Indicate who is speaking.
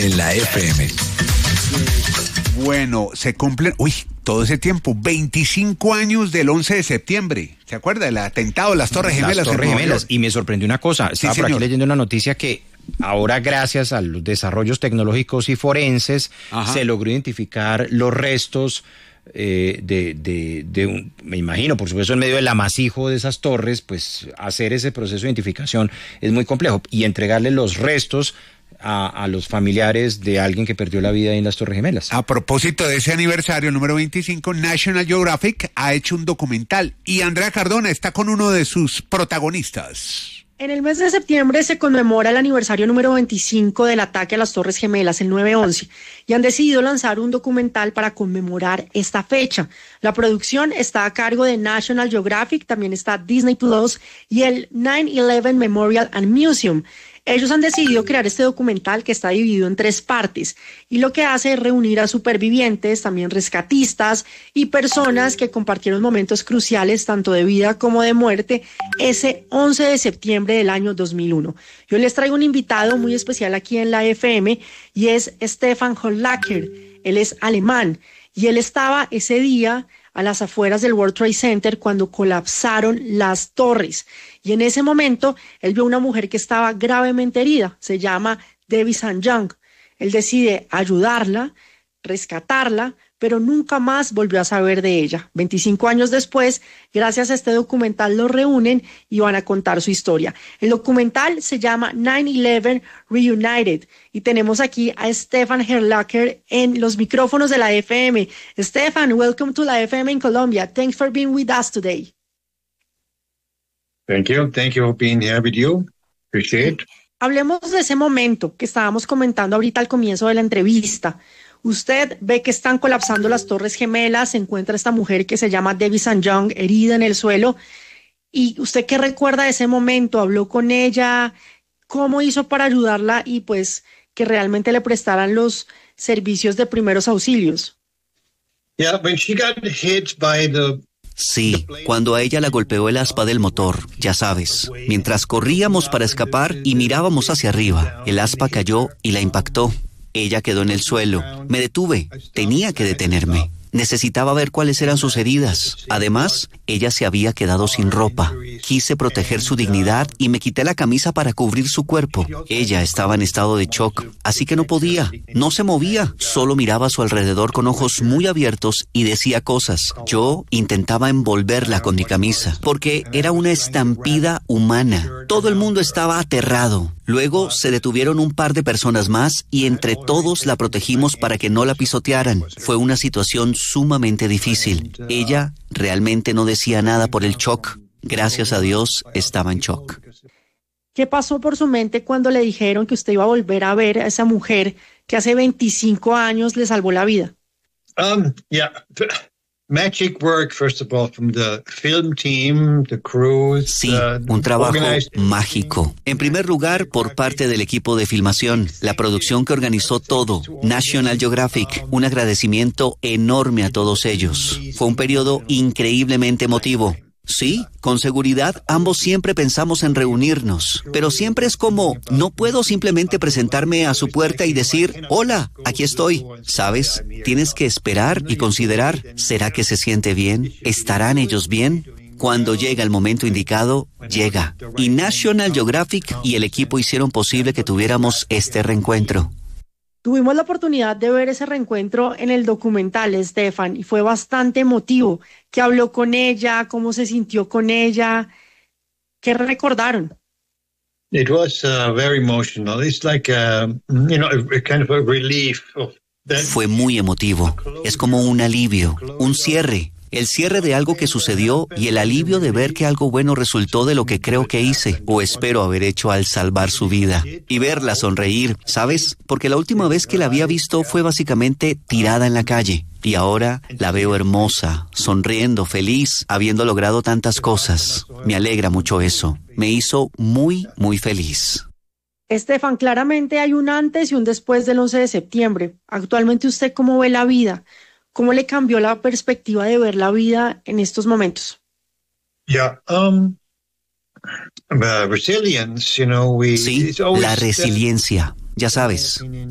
Speaker 1: en la FM.
Speaker 2: Bueno, se cumplen, todo ese tiempo, 25 años del 11 de septiembre. ¿Se acuerda? El atentado, las Torres Gemelas.
Speaker 3: Las Torres Gemelas. Y me sorprendió una cosa. Estaba por aquí leyendo una noticia que ahora, gracias a los desarrollos tecnológicos y forenses, se logró identificar los restos de un, me imagino, por supuesto, en medio del amasijo de esas torres, pues hacer ese proceso de identificación es muy complejo. Y entregarle los restos a los familiares de alguien que perdió la vida en las Torres Gemelas.
Speaker 2: A propósito de ese aniversario número 25, National Geographic ha hecho un documental y Andrea Cardona está con uno de sus protagonistas.
Speaker 4: En el mes de septiembre se conmemora el aniversario número 25 del ataque a las Torres Gemelas, el 9/11, y han decidido lanzar un documental para conmemorar esta fecha. La producción está a cargo de National Geographic, también está Disney Plus y el 9/11 Memorial and Museum. Ellos han decidido crear este documental que está dividido en 3 partes y lo que hace es reunir a supervivientes, también rescatistas y personas que compartieron momentos cruciales tanto de vida como de muerte ese 11 de septiembre del año 2001. Yo les traigo un invitado muy especial aquí en la FM y es Stefan Hollacker. Él es alemán y él estaba ese día a las afueras del World Trade Center cuando colapsaron las torres. Y en ese momento, él vio una mujer que estaba gravemente herida, se llama Debbie St. John. Él decide ayudarla, rescatarla, pero nunca más volvió a saber de ella. 25 años después, gracias a este documental, lo reúnen y van a contar su historia. El documental se llama 9/11 Reunited y tenemos aquí a Stefan Hollacker en los micrófonos de la FM. Stefan, welcome to la FM in Colombia. Thanks for being with us today.
Speaker 5: Thank you for being here with you. Appreciate it.
Speaker 4: Hablemos de ese momento que estábamos comentando ahorita al comienzo de la entrevista. Usted ve que están colapsando las Torres Gemelas, se encuentra esta mujer que se llama Debbie St. John herida en el suelo. ¿Y usted qué recuerda de ese momento? ¿Habló con ella? ¿Cómo hizo para ayudarla y pues que realmente le prestaran los servicios de primeros auxilios?
Speaker 5: Yeah, when she got hit by the...
Speaker 6: Sí, cuando a ella la golpeó el aspa del motor, ya sabes, mientras corríamos para escapar y mirábamos hacia arriba, el aspa cayó y la impactó. Ella quedó en el suelo. Me detuve. Tenía que detenerme. Necesitaba ver cuáles eran sus heridas. Además, ella se había quedado sin ropa. Quise proteger su dignidad y me quité la camisa para cubrir su cuerpo. Ella estaba en estado de shock, así que no podía. No se movía. Solo miraba a su alrededor con ojos muy abiertos y decía cosas. Yo intentaba envolverla con mi camisa, porque era una estampida humana. Todo el mundo estaba aterrado. Luego se detuvieron un par de personas más y entre todos la protegimos para que no la pisotearan. Fue una situación sumamente difícil. Ella realmente no decía nada por el shock. Gracias a Dios estaba en shock.
Speaker 4: ¿Qué pasó por su mente cuando le dijeron que usted iba a volver a ver a esa mujer que hace 25 años le salvó la vida?
Speaker 5: Magic work, first of all, from the film team, the crews.
Speaker 6: Sí, un trabajo mágico. En primer lugar, por parte del equipo de filmación, la producción que organizó todo, National Geographic, un agradecimiento enorme a todos ellos. Fue un periodo increíblemente emotivo. Sí, con seguridad, ambos siempre pensamos en reunirnos, pero siempre es como, no puedo simplemente presentarme a su puerta y decir, hola, aquí estoy. ¿Sabes? Tienes que esperar y considerar, ¿será que se siente bien? ¿Estarán ellos bien? Cuando llega el momento indicado, llega. Y National Geographic y el equipo hicieron posible que tuviéramos este reencuentro.
Speaker 4: Tuvimos la oportunidad de ver ese reencuentro en el documental, Stefan, y fue bastante emotivo. ¿Qué habló con ella? ¿Cómo se sintió con ella? ¿Qué recordaron?
Speaker 5: It was very emotional. It's like a kind of a relief of that.
Speaker 6: Fue muy emotivo. Es como un alivio, un cierre. El cierre de algo que sucedió y el alivio de ver que algo bueno resultó de lo que creo que hice o espero haber hecho al salvar su vida. Y verla sonreír, ¿sabes? Porque la última vez que la había visto fue básicamente tirada en la calle. Y ahora la veo hermosa, sonriendo, feliz, habiendo logrado tantas cosas. Me alegra mucho eso. Me hizo muy, muy feliz.
Speaker 4: Stefan, claramente hay un antes y un después del 11 de septiembre. Actualmente, ¿usted cómo ve la vida? ¿Cómo le cambió la perspectiva de ver la vida en estos momentos?
Speaker 5: Resilience,
Speaker 6: Sí, la resiliencia, ya sabes.